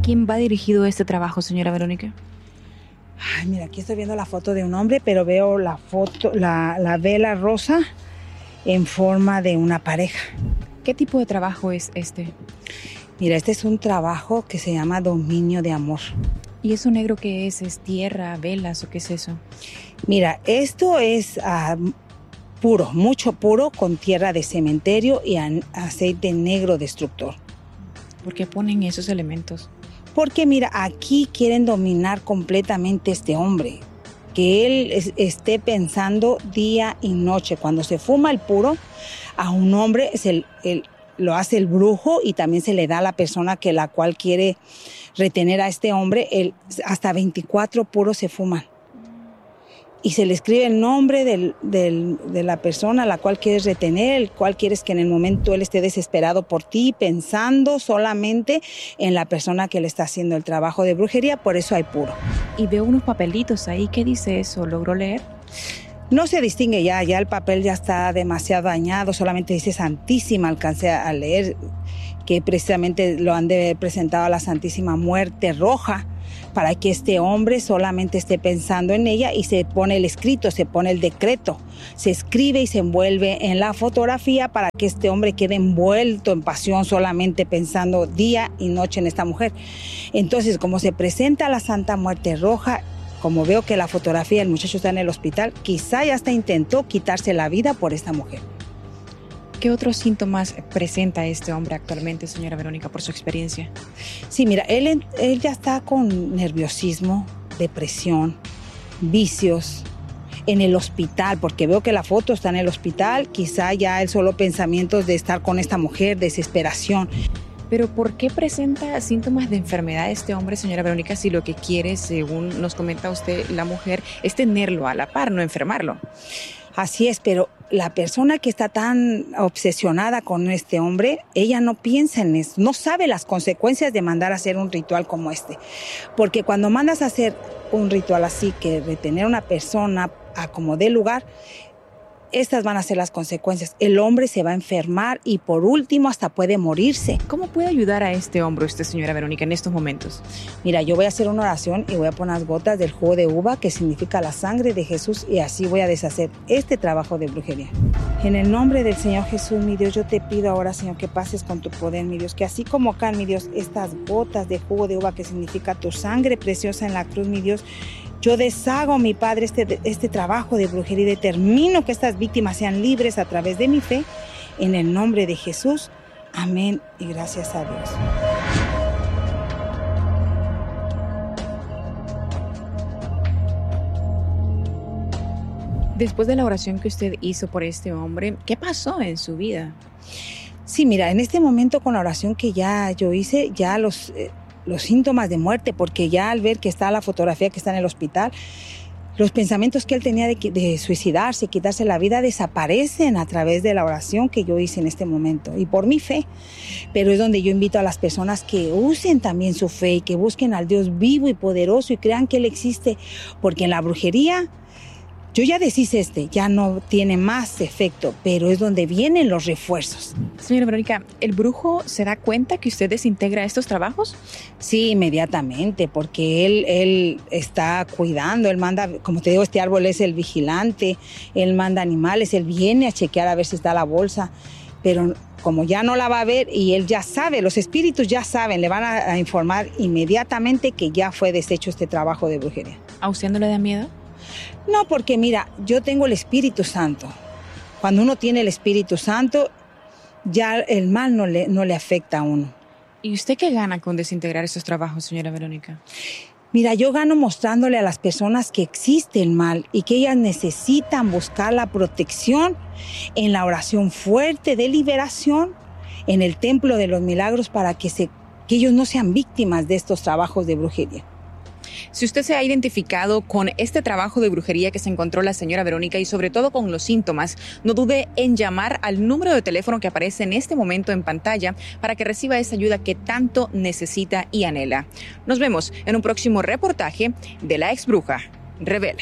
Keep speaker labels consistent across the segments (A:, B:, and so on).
A: quién va dirigido este trabajo, señora Verónica?
B: Ay, mira, aquí estoy viendo la foto de un hombre, pero veo la vela rosa en forma de una pareja.
A: ¿Qué tipo de trabajo es este?
B: Mira, este es un trabajo que se llama dominio de amor.
A: ¿Y eso negro qué es? ¿Es tierra, velas o qué es eso?
B: Mira, esto es puro, mucho puro, con tierra de cementerio y aceite negro destructor.
A: ¿Por qué ponen esos elementos?
B: Porque mira, aquí quieren dominar completamente este hombre. Que él esté pensando día y noche. Cuando se fuma el puro, a un hombre lo hace el brujo y también se le da a la persona que la cual quiere retener a este hombre. Hasta 24 puros se fuman. Y se le escribe el nombre de la persona a la cual quieres retener, el cual quieres que en el momento él esté desesperado por ti, pensando solamente en la persona que le está haciendo el trabajo de brujería, por eso hay puro.
A: Y veo unos papelitos ahí, ¿qué dice eso? ¿Logró leer?
B: No se distingue ya el papel ya está demasiado dañado, solamente dice Santísima, alcancé a leer que precisamente lo han de haber presentado a la Santísima Muerte Roja, para que este hombre solamente esté pensando en ella y se pone el escrito, se pone el decreto, se escribe y se envuelve en la fotografía para que este hombre quede envuelto en pasión solamente pensando día y noche en esta mujer. Entonces, como se presenta la Santa Muerte Roja, como veo que la fotografía del muchacho está en el hospital, quizá ya hasta intentó quitarse la vida por esta mujer.
A: ¿Qué otros síntomas presenta este hombre actualmente, señora Verónica, por su experiencia?
B: Sí, mira, él ya está con nerviosismo, depresión, vicios, en el hospital, porque veo que la foto está en el hospital, quizá ya él solo pensamientos de estar con esta mujer, desesperación.
A: ¿Pero por qué presenta síntomas de enfermedad este hombre, señora Verónica, si lo que quiere, según nos comenta usted, la mujer, es tenerlo a la par, no enfermarlo?
B: Así es, pero la persona que está tan obsesionada con este hombre, ella no piensa en eso, no sabe las consecuencias de mandar a hacer un ritual como este. Porque cuando mandas a hacer un ritual así, que retener a una persona a como dé lugar, estas van a ser las consecuencias. El hombre se va a enfermar y por último hasta puede morirse.
A: ¿Cómo puede ayudar a este hombre usted, señora Verónica, en estos momentos?
B: Mira, yo voy a hacer una oración y voy a poner unas gotas del jugo de uva que significa la sangre de Jesús y así voy a deshacer este trabajo de brujería. En el nombre del Señor Jesús, mi Dios, yo te pido ahora, Señor, que pases con tu poder, mi Dios, que así como acá, mi Dios, estas gotas de jugo de uva que significa tu sangre preciosa en la cruz, mi Dios, yo deshago, mi Padre, este trabajo de brujería y determino que estas víctimas sean libres a través de mi fe. En el nombre de Jesús. Amén y gracias a Dios.
A: Después de la oración que usted hizo por este hombre, ¿qué pasó en su vida?
B: Sí, mira, en este momento con la oración que ya yo hice, ya los síntomas de muerte, porque ya al ver que está la fotografía que está en el hospital, los pensamientos que él tenía de suicidarse, quitarse la vida, desaparecen a través de la oración que yo hice en este momento y por mi fe. Pero es donde yo invito a las personas que usen también su fe y que busquen al Dios vivo y poderoso y crean que Él existe, porque en la brujería yo ya deshice ya no tiene más efecto, pero es donde vienen los refuerzos.
A: Señora Verónica, ¿el brujo se da cuenta que usted desintegra estos trabajos?
B: Sí, inmediatamente, porque él está cuidando, él manda, como te digo, este árbol es el vigilante, él manda animales, él viene a chequear a ver si está la bolsa, pero como ya no la va a ver y él ya sabe, los espíritus ya saben, le van a informar inmediatamente que ya fue deshecho este trabajo de brujería.
A: ¿A usted no le da miedo?
B: No, porque mira, yo tengo el Espíritu Santo. Cuando uno tiene el Espíritu Santo, ya el mal no le afecta a uno.
A: ¿Y usted qué gana con desintegrar esos trabajos, señora Verónica?
B: Mira, yo gano mostrándole a las personas que existe el mal y que ellas necesitan buscar la protección en la oración fuerte de liberación, en el Templo de los Milagros, para que ellos no sean víctimas de estos trabajos de brujería.
A: Si usted se ha identificado con este trabajo de brujería que se encontró la señora Verónica y sobre todo con los síntomas, no dude en llamar al número de teléfono que aparece en este momento en pantalla para que reciba esa ayuda que tanto necesita y anhela. Nos vemos en un próximo reportaje de La Exbruja Revela.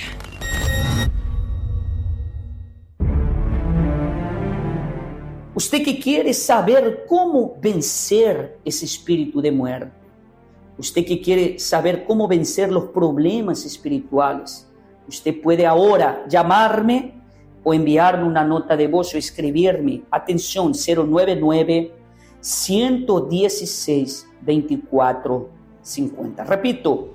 C: Usted que quiere saber cómo vencer ese espíritu de muerte, Usted que quiere saber cómo vencer los problemas espirituales, usted puede ahora llamarme o enviarme una nota de voz o escribirme. Atención, 099-116-2450. Repito,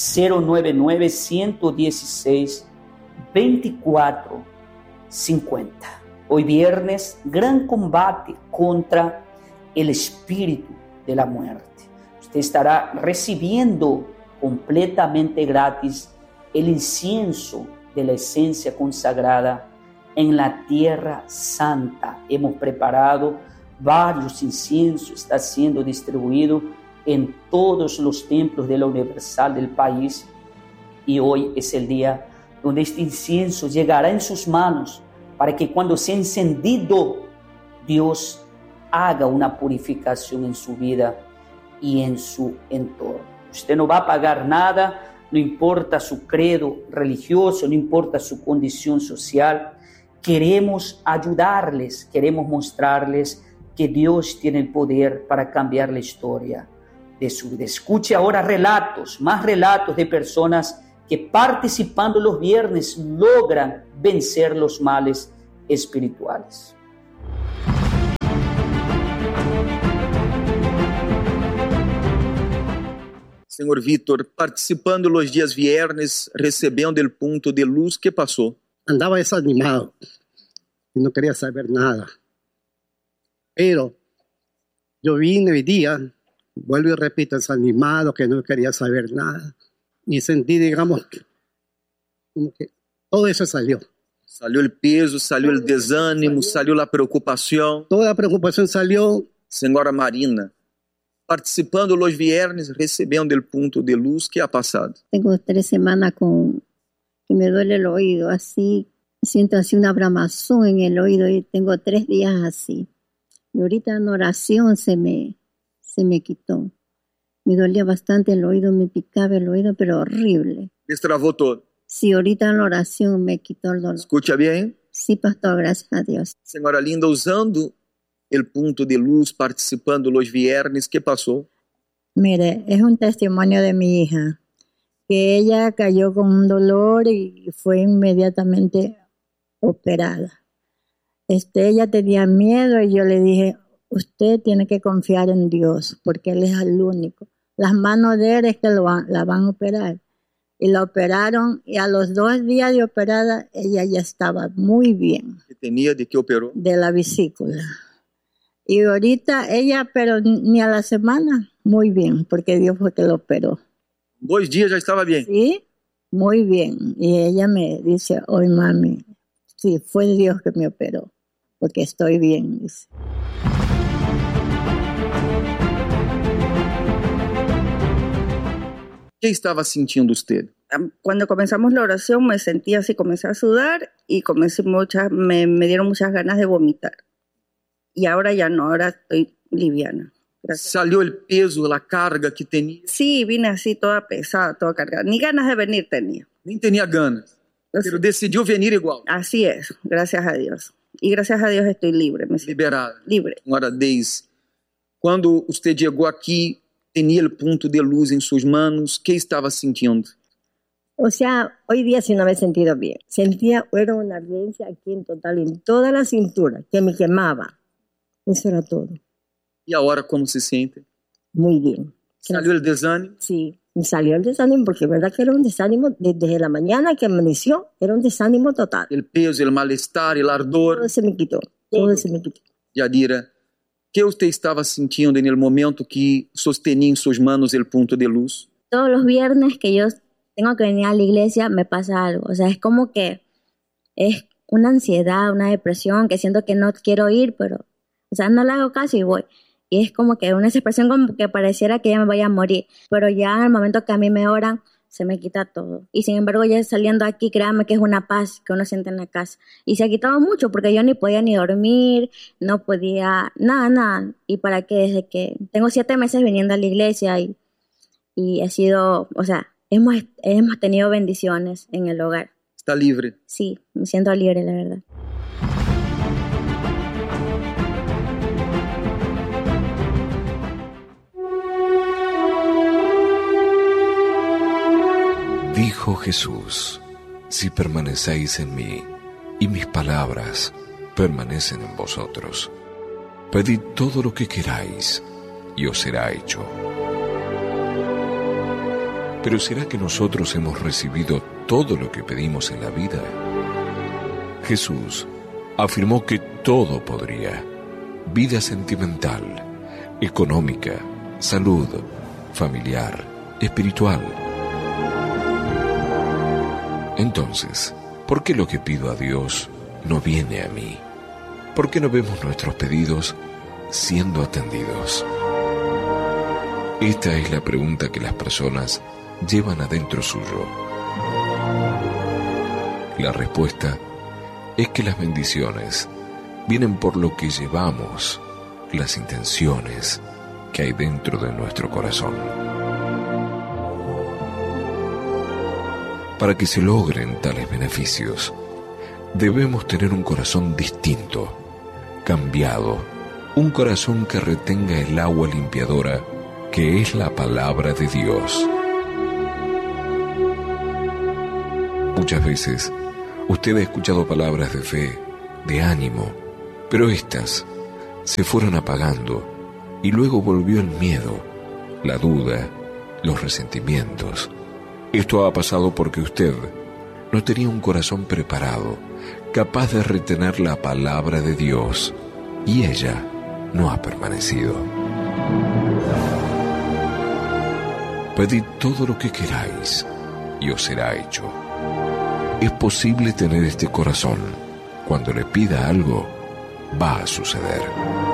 C: 099-116-2450. Hoy viernes, gran combate contra el espíritu de la muerte. Usted estará recibiendo completamente gratis el incienso de la esencia consagrada en la Tierra Santa. Hemos preparado varios inciensos, está siendo distribuido en todos los templos de la Universal del país, y hoy es el día donde este incienso llegará en sus manos para que cuando sea encendido, Dios haga una purificación en su vida y en su entorno. Usted no va a pagar nada, no importa su credo religioso, no importa su condición social. Queremos ayudarles, queremos mostrarles que Dios tiene el poder para cambiar la historia de su vida. Escuche ahora relatos, más relatos de personas que participando los viernes logran vencer los males espirituales.
D: Senhor Vítor, participando los días viernes, recebendo el punto de luz, ¿qué pasó?
E: Andaba desanimado y no quería saber nada. Pero yo vine hoy día, vuelvo y repito, desanimado, que no quería saber nada. Y sentí, digamos, como que todo eso salió.
D: Salió el peso, salió el desánimo, salió la preocupación.
E: Toda la preocupación salió.
D: Señora Marina, participando los viernes, recebendo el punto de luz, ¿qué ha pasado?
F: Tengo 3 semanas que me duele el oído, así, siento así una bramazón en el oído y tengo 3 días así. Y ahorita en oración se me quitó. Me dolía bastante el oído, me picaba el oído, pero horrible.
D: Destravó todo.
F: Sí, ahorita en la oración me quitó el dolor.
D: ¿Escucha bien?
F: Sí, pastor, gracias a Dios.
D: Señora linda, usando el punto de luz, participando los viernes, ¿qué pasó?
F: Mire, es un testimonio de mi hija, que ella cayó con un dolor y fue inmediatamente operada. Ella tenía miedo y yo le dije, usted tiene que confiar en Dios, porque Él es el único. Las manos de Él es que la van a operar. Y la operaron y a los 2 días de operada ella ya estaba muy bien.
D: ¿Qué tenía? ¿De qué operó?
F: De la vesícula. Y ahorita ella, pero ni a la semana, muy bien, porque Dios fue que lo operó.
D: 2 días ya estaba bien.
F: Sí, muy bien. Y ella me dice, hoy mami, sí, fue Dios que me operó, porque estoy bien, dice.
D: ¿Qué estaba sintiendo usted?
G: Cuando comenzamos la oración me sentí así, comencé a sudar y me dieron muchas ganas de vomitar. Y ahora ya no, ahora estoy liviana. Gracias.
D: ¿Salió el peso, la carga que tenía?
G: Sí, vine así toda pesada, toda cargada. Ni ganas de venir tenía.
D: Ni tenía ganas, pero decidió venir igual.
G: Así es, gracias a Dios. Y gracias a Dios estoy libre. Me siento
D: liberada.
G: Libre.
D: Señora Deise, cuando usted llegó aquí, tenía el punto de luz en sus manos, ¿qué estaba sintiendo?
F: O sea, hoy día sí no me he sentido bien. Era una ardencia aquí en total, en toda la cintura, que me quemaba. Eso era todo.
D: ¿Y ahora cómo se siente?
F: Muy bien.
D: ¿Salió el desánimo?
F: Sí, me salió el desánimo porque es verdad que era un desánimo desde la mañana que amaneció, era un desánimo total.
D: El peso, el malestar, el ardor.
F: Todo se me quitó, todo se me quitó.
D: Yadira, ¿qué usted estaba sintiendo en el momento que sostenía en sus manos el punto de luz?
F: Todos los viernes que yo tengo que venir a la iglesia me pasa algo. O sea, es como que es una ansiedad, una depresión, que siento que no quiero ir, pero, o sea, no le hago caso y voy. Y es como que una expresión como que pareciera que ya me vaya a morir. Pero ya en el momento que a mí me oran, se me quita todo. Y sin embargo, ya saliendo aquí, créanme que es una paz que uno siente en la casa. Y se ha quitado mucho porque yo ni podía ni dormir, no podía, nada. Y para qué, desde que tengo 7 meses viniendo a la iglesia y he sido, o sea, hemos tenido bendiciones en el hogar.
D: ¿Está libre?
F: Sí, me siento libre, la verdad.
H: Jesús, si permanecéis en mí y mis palabras permanecen en vosotros, pedid todo lo que queráis y os será hecho. Pero ¿será que nosotros hemos recibido todo lo que pedimos en la vida? Jesús afirmó que todo podría: vida sentimental, económica, salud, familiar, espiritual. Entonces, ¿por qué lo que pido a Dios no viene a mí? ¿Por qué no vemos nuestros pedidos siendo atendidos? Esta es la pregunta que las personas llevan adentro suyo. La respuesta es que las bendiciones vienen por lo que llevamos, las intenciones que hay dentro de nuestro corazón. Para que se logren tales beneficios, debemos tener un corazón distinto, cambiado, un corazón que retenga el agua limpiadora que es la palabra de Dios. Muchas veces usted ha escuchado palabras de fe, de ánimo, pero estas se fueron apagando y luego volvió el miedo, la duda, los resentimientos. Esto ha pasado porque usted no tenía un corazón preparado, capaz de retener la palabra de Dios, y ella no ha permanecido. Pedid todo lo que queráis y os será hecho. Es posible tener este corazón. Cuando le pida algo, va a suceder.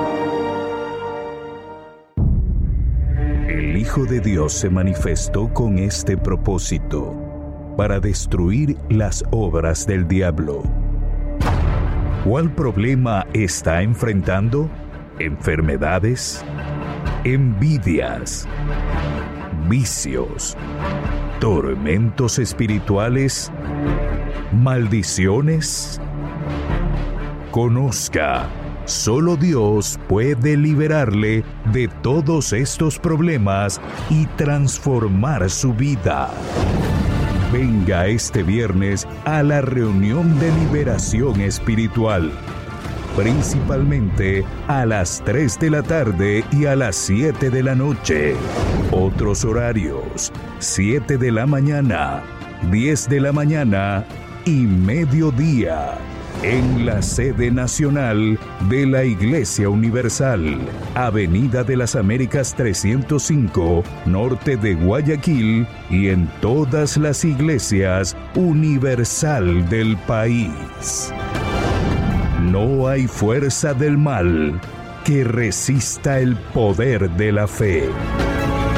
I: El Hijo de Dios se manifestó con este propósito: para destruir las obras del diablo. ¿Cuál problema está enfrentando? ¿Enfermedades? ¿Envidias? ¿Vicios? ¿Tormentos espirituales? ¿Maldiciones? Conozca, solo Dios puede liberarle de todos estos problemas y transformar su vida. Venga este viernes a la reunión de liberación espiritual, principalmente a las 3 de la tarde y a las 7 de la noche. Otros horarios: 7 de la mañana, 10 de la mañana y mediodía, en la sede nacional de la Iglesia Universal, Avenida de las Américas 305, norte de Guayaquil, y en todas las iglesias universal del país. No hay fuerza del mal que resista el poder de la fe.